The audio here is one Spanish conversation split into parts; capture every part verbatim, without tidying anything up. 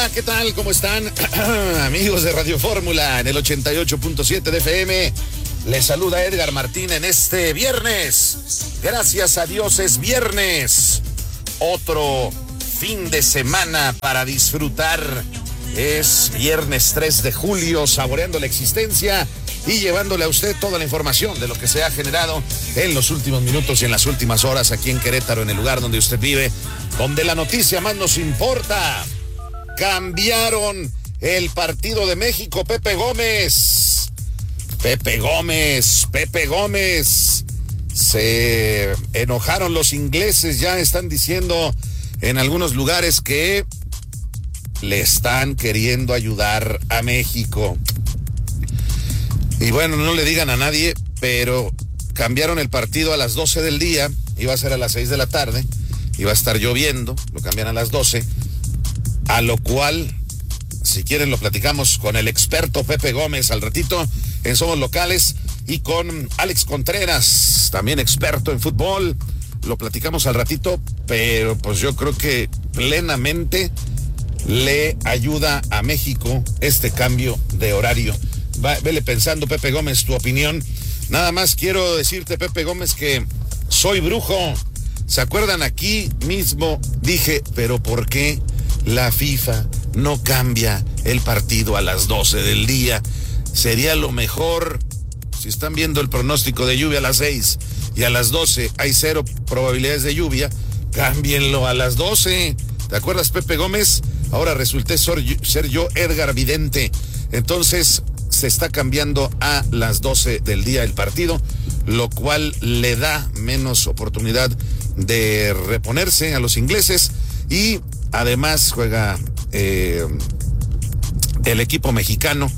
Hola, ¿qué tal? ¿Cómo están? Amigos de Radio Fórmula en el ochenta y ocho punto siete de F M. Les saluda Edgar Martín en este viernes. Gracias a Dios es viernes. Otro fin de semana para disfrutar. Es viernes tres de julio, saboreando la existencia y llevándole a usted toda la información de lo que se ha generado en los últimos minutos y en las últimas horas aquí en Querétaro, en el lugar donde usted vive, donde la noticia más nos importa. Cambiaron el partido de México, Pepe Gómez. Pepe Gómez, Pepe Gómez. Se enojaron los ingleses, ya están diciendo en algunos lugares que le están queriendo ayudar a México. Y bueno, no le digan a nadie, pero cambiaron el partido a las doce del día, iba a ser a las seis de la tarde, iba a estar lloviendo, lo cambian a las doce, a lo cual, si quieren lo platicamos con el experto Pepe Gómez al ratito en Somos Locales y con Alex Contreras, también experto en fútbol, lo platicamos al ratito, pero pues yo creo que plenamente le ayuda a México este cambio de horario. Va, vele pensando, Pepe Gómez, tu opinión. Nada más quiero decirte, Pepe Gómez, que soy brujo. ¿Se acuerdan? Aquí mismo dije, pero ¿por qué la FIFA no cambia el partido a las doce del día? Sería lo mejor. Si están viendo el pronóstico de lluvia a las seis y a las doce hay cero probabilidades de lluvia, cámbienlo a las doce. ¿Te acuerdas, Pepe Gómez? Ahora resulté ser yo Edgar Vidente. Entonces se está cambiando a las doce del día el partido, lo cual le da menos oportunidad de reponerse a los ingleses y además juega eh, el equipo mexicano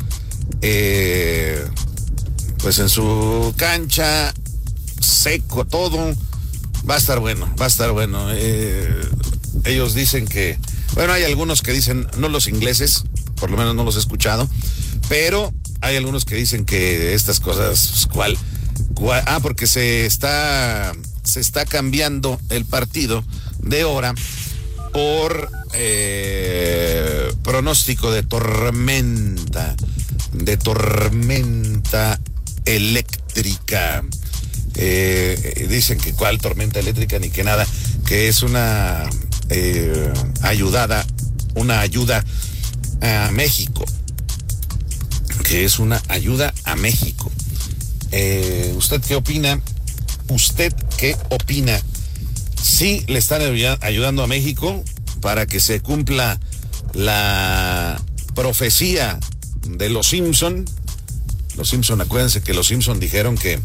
eh, pues en su cancha, seco todo. Va a estar bueno, va a estar bueno. Eh, ellos dicen que, bueno, hay algunos que dicen, no los ingleses, por lo menos no los he escuchado, pero hay algunos que dicen que estas cosas, pues, ¿cuál? ¿cuál? Ah, porque se está, se está cambiando el partido de hora por eh, pronóstico de tormenta, de tormenta eléctrica. Eh, dicen que cuál tormenta eléctrica ni que nada, que es una eh, ayudada, una ayuda a México, que es una ayuda a México. Eh, ¿Usted qué opina? ¿Usted qué opina? Sí, le están ayudando a México para que se cumpla la profecía de los Simpson. Los Simpson, acuérdense que los Simpson dijeron que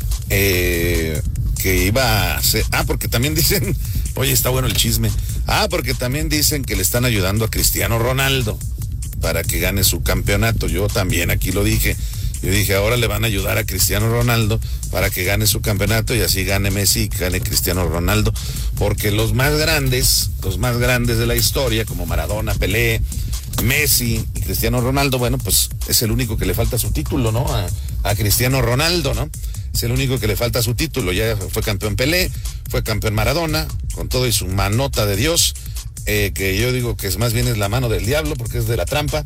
Eh, que iba a ser, ah, porque también dicen, oye, está bueno el chisme, ah, porque también dicen que le están ayudando a Cristiano Ronaldo para que gane su campeonato. Yo también aquí lo dije, yo dije, ahora le van a ayudar a Cristiano Ronaldo para que gane su campeonato y así gane Messi y gane Cristiano Ronaldo, porque los más grandes, los más grandes de la historia, como Maradona, Pelé, Messi y Cristiano Ronaldo, bueno, pues es el único que le falta su título, ¿no? A, a Cristiano Ronaldo, ¿no? Es el único que le falta su título. Ya fue campeón Pelé, fue campeón Maradona, con todo y su manota de Dios, eh, que yo digo que es más bien es la mano del diablo porque es de la trampa.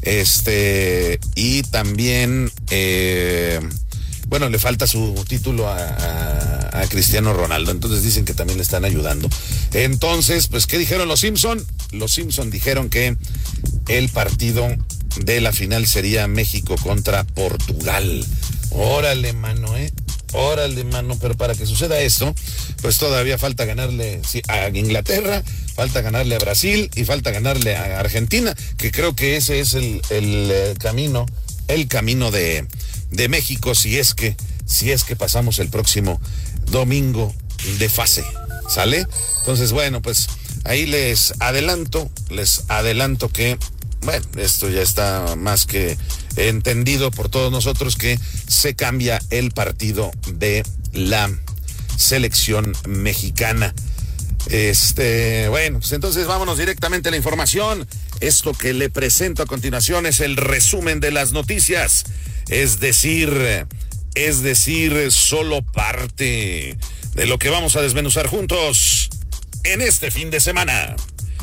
Este, y también, eh, bueno, le falta su título a, a, a Cristiano Ronaldo. Entonces dicen que también le están ayudando. Entonces, pues, ¿qué dijeron los Simpson? Los Simpson dijeron que el partido de la final sería México contra Portugal. Órale, mano, eh. Órale, mano, pero para que suceda esto, pues todavía falta ganarle sí, a Inglaterra, falta ganarle a Brasil y falta ganarle a Argentina, que creo que ese es el, el, el camino, el camino de, de México, si es que, si es que pasamos el próximo domingo de fase, ¿sale? Entonces, bueno, pues ahí les adelanto, les adelanto que, bueno, esto ya está más que entendido por todos nosotros, que se cambia el partido de la selección mexicana. Este, bueno, pues entonces vámonos directamente a la información. Esto que le presento a continuación es el resumen de las noticias, es decir, es decir, solo parte de lo que vamos a desmenuzar juntos en este fin de semana.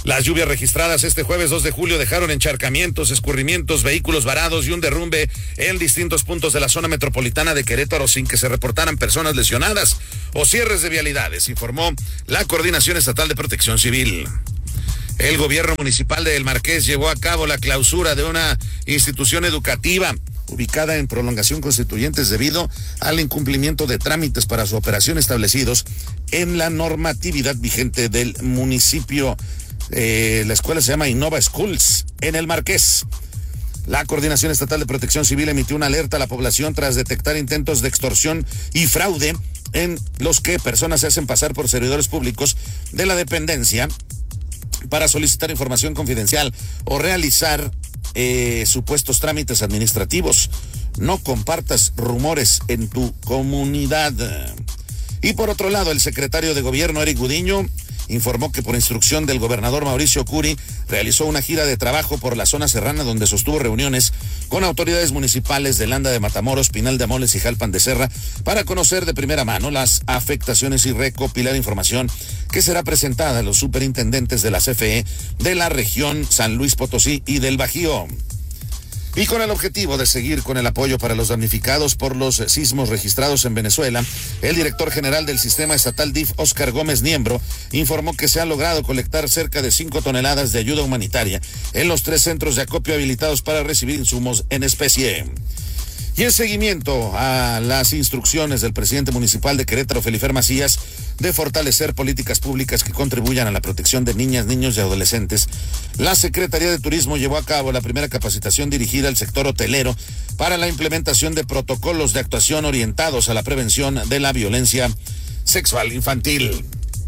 Las lluvias registradas este jueves dos de julio dejaron encharcamientos, escurrimientos, vehículos varados y un derrumbe en distintos puntos de la zona metropolitana de Querétaro sin que se reportaran personas lesionadas o cierres de vialidades, informó la Coordinación Estatal de Protección Civil. El gobierno municipal de El Marqués llevó a cabo la clausura de una institución educativa ubicada en prolongación Constituyentes debido al incumplimiento de trámites para su operación establecidos en la normatividad vigente del municipio. Eh, la escuela se llama Innova Schools en El Marqués. La Coordinación Estatal de Protección Civil emitió una alerta a la población tras detectar intentos de extorsión y fraude en los que personas se hacen pasar por servidores públicos de la dependencia para solicitar información confidencial o realizar eh, supuestos trámites administrativos. No compartas rumores en tu comunidad. Y por otro lado, el secretario de Gobierno, Eric Gudiño, informó que por instrucción del gobernador Mauricio Curi realizó una gira de trabajo por la zona serrana donde sostuvo reuniones con autoridades municipales de Landa de Matamoros, Pinal de Amoles y Jalpan de Serra para conocer de primera mano las afectaciones y recopilar información que será presentada a los superintendentes de la C F E de la región San Luis Potosí y del Bajío. Y con el objetivo de seguir con el apoyo para los damnificados por los sismos registrados en Venezuela, el director general del Sistema Estatal D I F, Óscar Gómez Niembro, informó que se ha logrado colectar cerca de cinco toneladas de ayuda humanitaria en los tres centros de acopio habilitados para recibir insumos en especie. Y en seguimiento a las instrucciones del presidente municipal de Querétaro, Felifer Macías, de fortalecer políticas públicas que contribuyan a la protección de niñas, niños y adolescentes, la Secretaría de Turismo llevó a cabo la primera capacitación dirigida al sector hotelero para la implementación de protocolos de actuación orientados a la prevención de la violencia sexual infantil.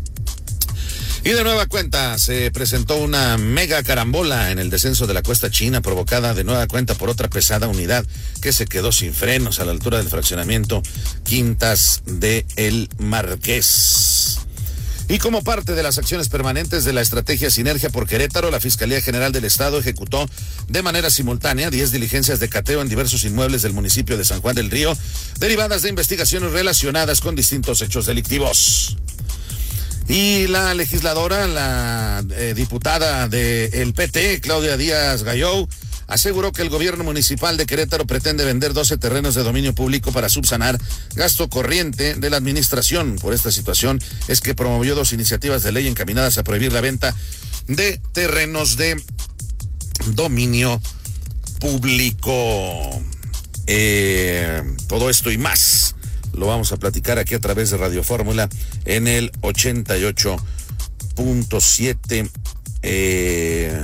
Y de nueva cuenta se presentó una mega carambola en el descenso de la Cuesta China, provocada de nueva cuenta por otra pesada unidad que se quedó sin frenos a la altura del fraccionamiento Quintas de El Marqués. Y como parte de las acciones permanentes de la estrategia Sinergia por Querétaro, la Fiscalía General del Estado ejecutó de manera simultánea diez diligencias de cateo en diversos inmuebles del municipio de San Juan del Río, derivadas de investigaciones relacionadas con distintos hechos delictivos. Y la legisladora, la eh, diputada del P T, Claudia Díaz Gallou, aseguró que el gobierno municipal de Querétaro pretende vender doce terrenos de dominio público para subsanar gasto corriente de la administración. Por esta situación es que promovió dos iniciativas de ley encaminadas a prohibir la venta de terrenos de dominio público. Eh, todo esto y más lo vamos a platicar aquí a través de Radio Fórmula en el ochenta y ocho punto siete eh,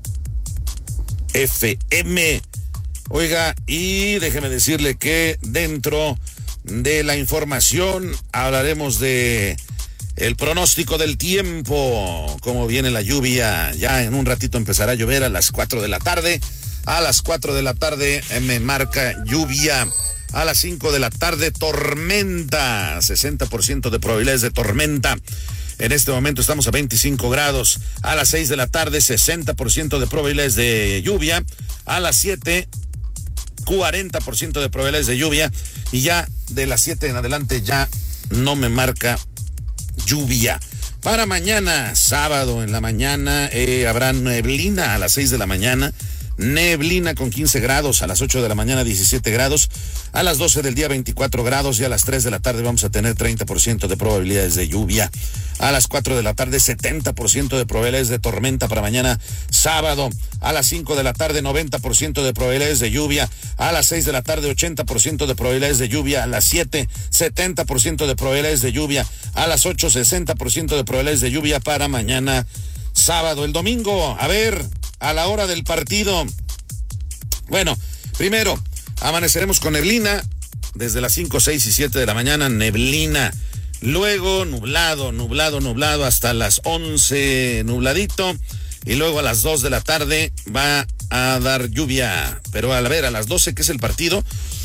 F M. Oiga, y déjeme decirle que dentro de la información hablaremos de el pronóstico del tiempo, cómo viene la lluvia. Ya en un ratito empezará a llover a las cuatro de la tarde. A las cuatro de la tarde me marca lluvia. A las cinco de la tarde, tormenta, sesenta por ciento de probabilidades de tormenta. En este momento estamos a veinticinco grados. A las seis de la tarde, sesenta por ciento de probabilidades de lluvia. A las siete, cuarenta por ciento de probabilidades de lluvia. Y ya de las siete en adelante ya no me marca lluvia. Para mañana, sábado en la mañana, eh, habrá neblina a las seis de la mañana. Neblina con quince grados, a las ocho de la mañana diecisiete grados, a las doce del día veinticuatro grados y a las tres de la tarde vamos a tener treinta por ciento de probabilidades de lluvia. A las cuatro de la tarde setenta por ciento de probabilidades de tormenta para mañana sábado. A las cinco de la tarde noventa por ciento de probabilidades de lluvia. A las seis de la tarde ochenta por ciento de probabilidades de lluvia. A las siete setenta por ciento de probabilidades de lluvia. A las ocho sesenta por ciento de probabilidades de lluvia para mañana sábado. El domingo, a ver, a la hora del partido. Bueno, primero, amaneceremos con neblina desde las cinco, seis y siete de la mañana, neblina. Luego nublado, nublado, nublado hasta las once, nubladito. Y luego a las dos de la tarde va a dar lluvia. Pero a ver, a las doce, que es el partido,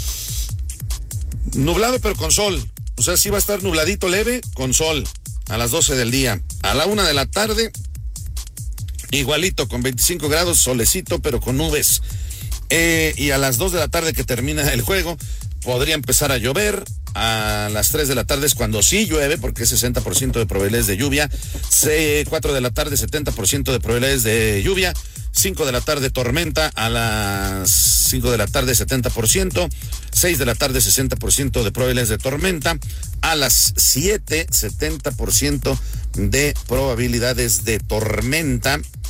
nublado pero con sol. O sea, sí va a estar nubladito leve con sol a las doce del día. A la una de la tarde, igualito, con veinticinco grados, solecito, pero con nubes. Eh, y a las dos de la tarde que termina el juego, podría empezar a llover a las tres de la tarde es cuando sí llueve, porque es sesenta por ciento de probabilidades de lluvia. cuatro de la tarde, setenta por ciento de probabilidades de lluvia. cinco de la tarde, tormenta. A las cinco de la tarde, setenta por ciento. seis de la tarde, sesenta por ciento de probabilidades de tormenta. A las siete, setenta por ciento de probabilidades de tormenta.